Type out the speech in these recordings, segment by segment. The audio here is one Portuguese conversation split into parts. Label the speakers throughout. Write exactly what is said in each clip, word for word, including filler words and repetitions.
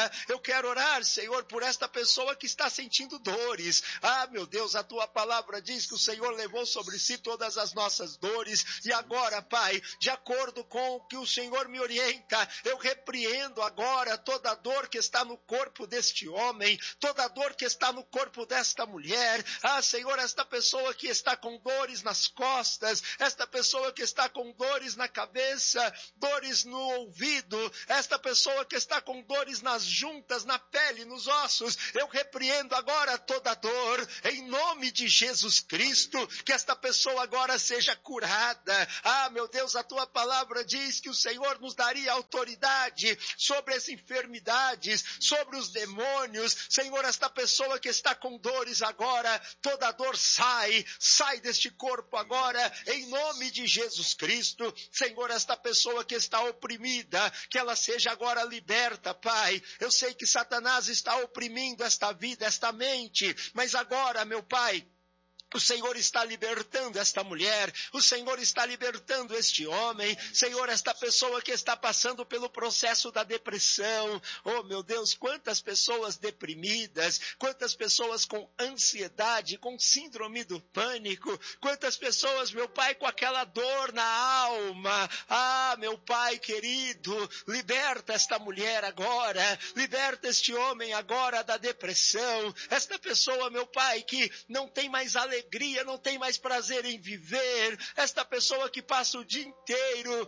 Speaker 1: Eu quero orar, Senhor, por esta pessoa que está sentindo dores. Ah, meu Deus, a tua palavra diz que o Senhor levou sobre si todas as nossas dores. E agora, Pai, de acordo com o que o Senhor me orienta, eu repreendo agora toda dor que está no corpo deste homem, toda dor que está no corpo desta mulher. Ah, Senhor, esta pessoa que está com dores nas costas, esta pessoa que está com dores na cabeça, dores no ouvido, esta pessoa que está com dores nas juntas, na pele, nos ossos, eu repreendo agora toda dor, em nome de Jesus Cristo, que esta pessoa agora seja curada. Ah, meu Deus, a tua palavra diz que o Senhor nos daria autoridade sobre as enfermidades, sobre os demônios. Senhor, esta pessoa que está com dores agora, toda dor sai, sai deste corpo agora, em nome de Jesus Cristo. Senhor, esta pessoa que está oprimida, que ela seja agora liberta, Pai. Eu sei que Satanás está oprimindo esta vida, esta mente, mas agora, meu Pai, o Senhor está libertando esta mulher, o Senhor está libertando este homem, Senhor, esta pessoa que está passando pelo processo da depressão. Oh, meu Deus, quantas pessoas deprimidas, quantas pessoas com ansiedade, com síndrome do pânico, quantas pessoas, meu Pai, com aquela dor na alma. Ah, meu Pai querido, liberta esta mulher agora, liberta este homem agora da depressão, esta pessoa, meu Pai, que não tem mais alegria, alegria, não tem mais prazer em viver, esta pessoa que passa o dia inteiro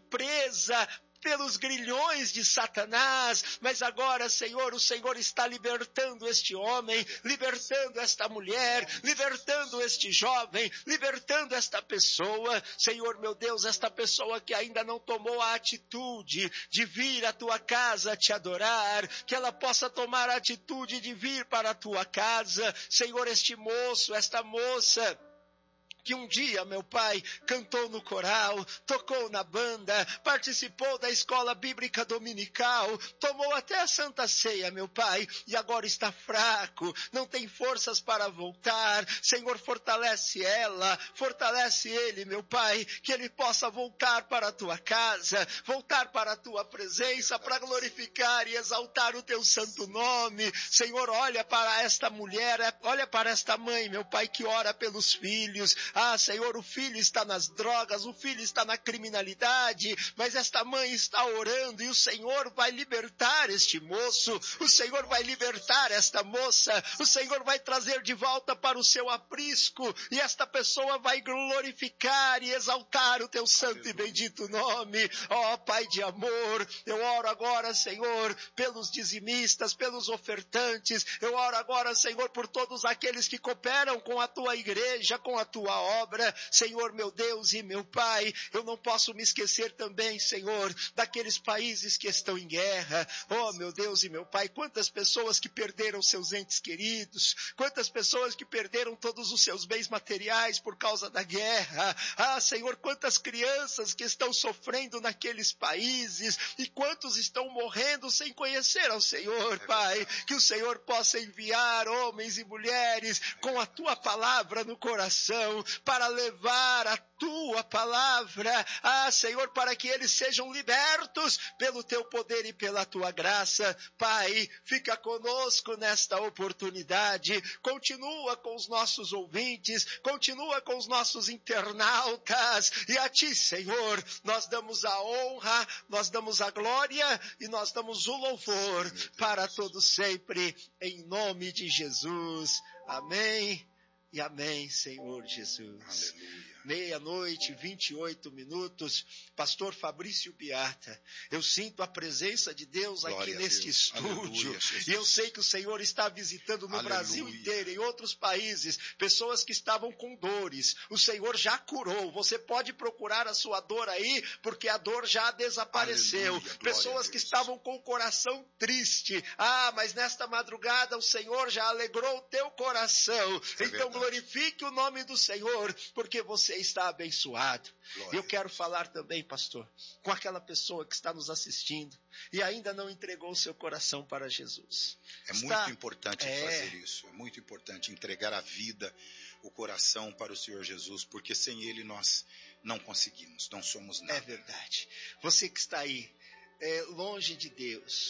Speaker 1: presa pelos grilhões de Satanás, mas agora, Senhor, o Senhor está libertando este homem, libertando esta mulher, libertando este jovem, libertando esta pessoa. Senhor, meu Deus, esta pessoa que ainda não tomou a atitude de vir à tua casa te adorar, que ela possa tomar a atitude de vir para a tua casa. Senhor, este moço, esta moça, que um dia, meu Pai, cantou no coral, tocou na banda, participou da escola bíblica dominical, tomou até a Santa Ceia, meu Pai, e agora está fraco, não tem forças para voltar. Senhor, fortalece ela, fortalece ele, meu Pai, que ele possa voltar para a tua casa, voltar para a tua presença, para glorificar e exaltar o teu santo nome. Senhor, olha para esta mulher, olha para esta mãe, meu Pai, que ora pelos filhos. Ah, Senhor, o filho está nas drogas, o filho está na criminalidade, mas esta mãe está orando e o Senhor vai libertar este moço, o Senhor vai libertar esta moça, o Senhor vai trazer de volta para o seu aprisco e esta pessoa vai glorificar e exaltar o teu santo e bendito nome. Ó Pai de amor, eu oro agora, Senhor, pelos dizimistas, pelos ofertantes, eu oro agora, Senhor, por todos aqueles que cooperam com a tua igreja, com a tua obra. Senhor, meu Deus e meu Pai, eu não posso me esquecer também, Senhor, daqueles países que estão em guerra. Oh, meu Deus e meu Pai, quantas pessoas que perderam seus entes queridos, quantas pessoas que perderam todos os seus bens materiais por causa da guerra. Ah, Senhor, quantas crianças que estão sofrendo naqueles países e quantos estão morrendo sem conhecer ao Senhor, Pai. Que o Senhor possa enviar homens e mulheres com a tua palavra no coração, para levar a tua palavra, ah, Senhor, para que eles sejam libertos pelo teu poder e pela tua graça. Pai, fica conosco nesta oportunidade, continua com os nossos ouvintes, continua com os nossos internautas, e a ti, Senhor, nós damos a honra, nós damos a glória e nós damos o louvor para todos sempre, em nome de Jesus. Amém. E amém, Senhor Jesus. Aleluia. Meia-noite, vinte e oito minutos, pastor Fabrício Biata, eu sinto a presença de Deus Glória aqui neste Deus. Estúdio, Aleluia, e eu sei que o Senhor está visitando no Aleluia. Brasil inteiro, em outros países, pessoas que estavam com dores, o Senhor já curou. Você pode procurar a sua dor aí, porque a dor já desapareceu. Aleluia, pessoas que estavam com o coração triste, ah, mas nesta madrugada o Senhor já alegrou o teu coração, é então verdade. Glorifique o nome do Senhor, porque você está abençoado. Glória. Eu quero falar também, pastor, com aquela pessoa que está nos assistindo e ainda não entregou o seu coração para Jesus.
Speaker 2: É
Speaker 1: está...
Speaker 2: muito importante
Speaker 1: é...
Speaker 2: fazer isso, é muito importante entregar a vida, o coração para o Senhor Jesus, porque sem Ele nós não conseguimos, não somos nada.
Speaker 1: É verdade. Você que está aí, é, longe de Deus,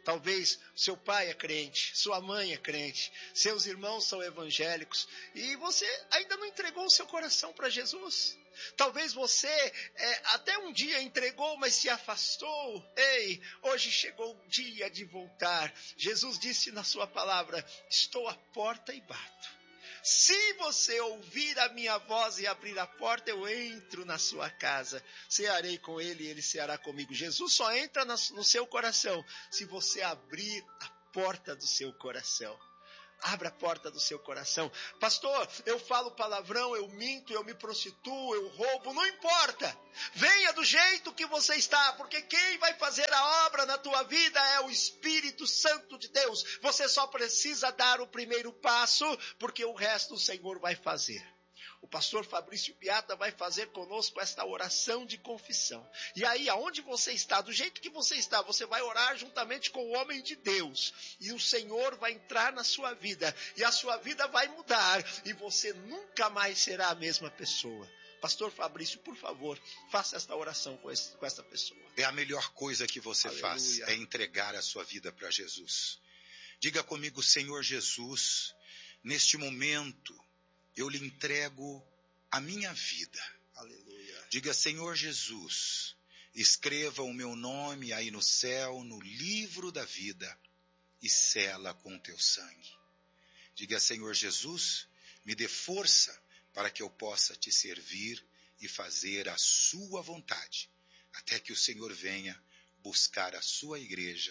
Speaker 1: Talvez seu pai é crente, sua mãe é crente, seus irmãos são evangélicos e você ainda não entregou o seu coração para Jesus. Talvez você é, até um dia entregou, mas se afastou. Ei, hoje chegou o dia de voltar. Jesus disse na sua palavra: estou à porta e bato. Se você ouvir a minha voz e abrir a porta, eu entro na sua casa. Cearei com ele e ele ceará comigo. Jesus só entra no seu coração se você abrir a porta do seu coração. Abra a porta do seu coração. Pastor, eu falo palavrão, eu minto, eu me prostituo, eu roubo, não importa. Venha do jeito que você está, porque quem vai fazer a obra na tua vida é o Espírito Santo de Deus. Você só precisa dar o primeiro passo, porque o resto o Senhor vai fazer. O pastor Fabrício Biata vai fazer conosco esta oração de confissão. E aí, aonde você está, do jeito que você está, você vai orar juntamente com o homem de Deus. E o Senhor vai entrar na sua vida. E a sua vida vai mudar. E você nunca mais será a mesma pessoa. Pastor Fabrício, por favor, faça esta oração com, esse, com esta pessoa.
Speaker 2: É a melhor coisa que você
Speaker 1: Aleluia.
Speaker 2: Faz, é entregar a sua vida para Jesus. Diga comigo: Senhor Jesus, neste momento, eu lhe entrego a minha vida.
Speaker 1: Aleluia.
Speaker 2: Diga: Senhor Jesus, escreva o meu nome aí no céu, no livro da vida, e sela com teu sangue. Diga: Senhor Jesus, me dê força para que eu possa te servir e fazer a sua vontade, até que o Senhor venha buscar a sua igreja.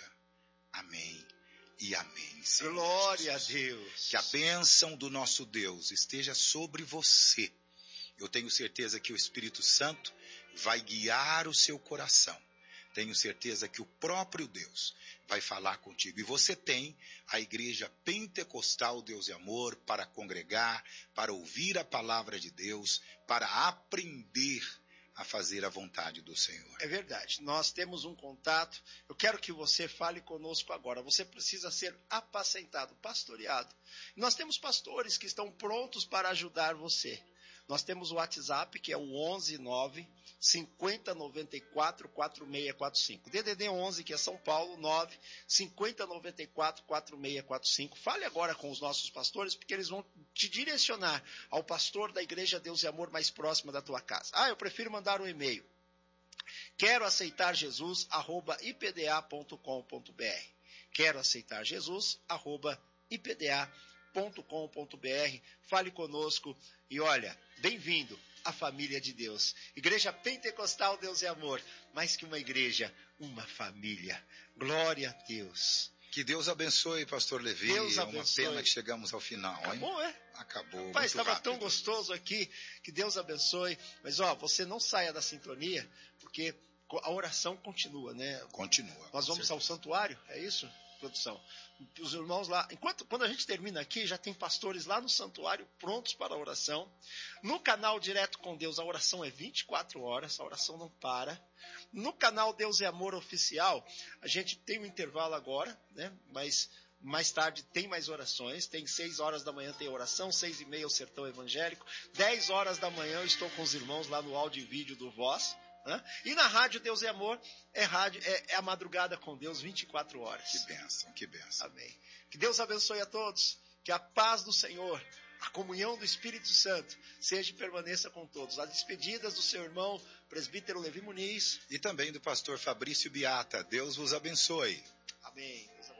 Speaker 2: Amém. E amém, Senhor.
Speaker 1: Glória
Speaker 2: Jesus.
Speaker 1: a Deus.
Speaker 2: Que a bênção do nosso Deus esteja sobre você. Eu tenho certeza que o Espírito Santo vai guiar o seu coração. Tenho certeza que o próprio Deus vai falar contigo. E você tem a Igreja Pentecostal Deus e Amor para congregar, para ouvir a palavra de Deus, para aprender a fazer a vontade do Senhor.
Speaker 1: É verdade, nós temos um contato. Eu quero que você fale conosco agora. Você precisa ser apacentado, pastoreado. Nós temos pastores que estão prontos para ajudar você. Nós temos o WhatsApp, que é o onze nove cinquenta noventa e quatro quarenta e seis quarenta e cinco. D D D onze, que é São Paulo, nove cinquenta noventa e quatro quarenta e seis quarenta e cinco. Fale agora com os nossos pastores, porque eles vão te direcionar ao pastor da Igreja Deus e Amor mais próxima da tua casa. Ah, eu prefiro mandar um e-mail. Quero aceitar Jesus, arroba i p d a ponto com ponto b r. Quero aceitar Jesus, arroba i p d a ponto com ponto b r. Fale conosco e olha, bem-vindo à família de Deus. Igreja Pentecostal Deus e Amor, mais que uma igreja, uma família. Glória a Deus.
Speaker 2: Que Deus abençoe, pastor Levi.
Speaker 1: Deus abençoe.
Speaker 2: É uma pena que chegamos ao final.
Speaker 1: Acabou,
Speaker 2: hein?
Speaker 1: é?
Speaker 2: Acabou.
Speaker 1: Pai, estava
Speaker 2: rápido.
Speaker 1: tão gostoso aqui. Que Deus abençoe. Mas, ó, você não saia da sintonia, porque a oração continua, né?
Speaker 2: Continua.
Speaker 1: Nós vamos ao santuário, é isso, produção? Os irmãos lá, enquanto quando a gente termina aqui, já tem pastores lá no santuário prontos para a oração. No canal Direto com Deus, a oração é vinte e quatro horas, a oração não para. No canal Deus é Amor Oficial, a gente tem um intervalo agora, né? Mas mais tarde tem mais orações. Tem seis horas da manhã tem oração, seis e meia o Sertão Evangélico, dez horas da manhã eu estou com os irmãos lá no áudio e vídeo do Voz. Né? E na rádio Deus é Amor, é, rádio, é, é a madrugada com Deus, vinte e quatro horas.
Speaker 2: Que bênção, que bênção.
Speaker 1: Amém. Que Deus abençoe a todos, que a paz do Senhor, a comunhão do Espírito Santo, seja e permaneça com todos. As despedidas do seu irmão, presbítero Levi Muniz.
Speaker 2: E também do pastor Fabrício Biata. Deus vos abençoe.
Speaker 1: Amém. Deus abençoe.